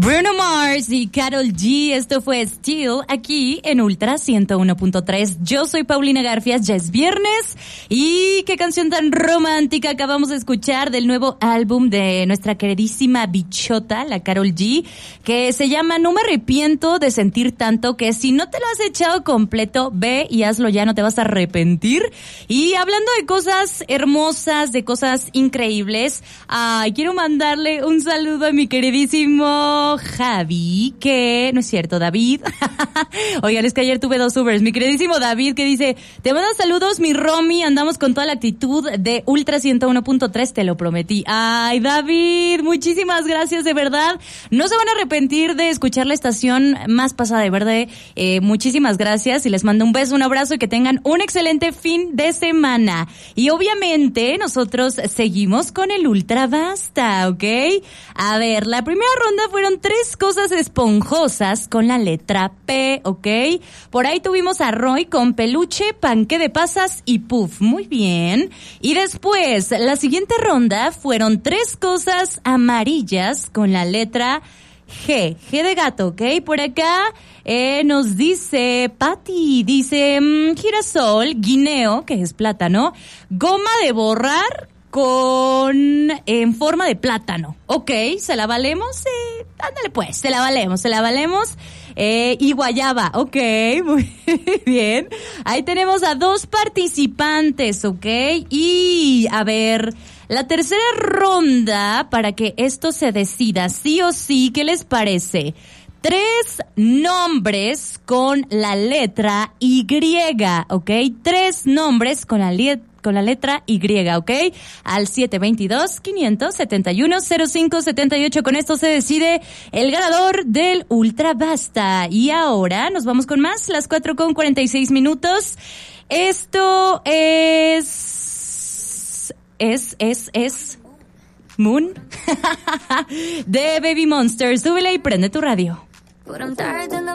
Bruno Mars y Karol G, esto fue Still, aquí en Ultra 101.3. Yo soy Paulina Garfias, ya es viernes, y qué canción tan romántica acabamos de escuchar del nuevo álbum de nuestra queridísima bichota, la Karol G, que se llama No me arrepiento de sentir tanto, que si no te lo has echado completo, ve y hazlo ya, no te vas a arrepentir. Y hablando de cosas hermosas, de cosas increíbles, quiero mandarle un saludo a mi queridísimo Javi, que no es cierto, David. Oigan, es que ayer tuve 2 Ubers. Mi queridísimo David, que dice: te mando saludos, mi Romy, andamos con toda la actitud de Ultra 101.3, te lo prometí. Ay, David, muchísimas gracias, de verdad. No se van a arrepentir de escuchar la estación más pasada de verde. Muchísimas gracias y les mando un beso, un abrazo y que tengan un excelente fin de semana. Y obviamente nosotros seguimos con el Ultra Basta, ¿ok? A ver, la primera ronda fueron 3 cosas esponjosas con la letra P, ¿ok? Por ahí tuvimos a Roy con peluche, panqué de pasas y puff. Muy bien. Y después, la siguiente ronda fueron 3 cosas amarillas con la letra G. G de gato, ¿ok? Por acá nos dice Patty, dice girasol, guineo, que es plátano, goma de borrar en forma de plátano. Ok, ¿se la valemos? Ándale pues, se la valemos. Y guayaba, ok, muy bien. Ahí tenemos a 2 participantes, ok. Y, a ver, la tercera ronda, para que esto se decida sí o sí, ¿qué les parece? 3 nombres con la letra Y, ¿ok? 3 nombres con la letra Y, ¿ok? Al 722-571-0578. Con esto se decide el ganador del Ultra Basta. Y ahora nos vamos con más, las 4:46. Esto es Moon de Baby Monster. Súbele y prende tu radio.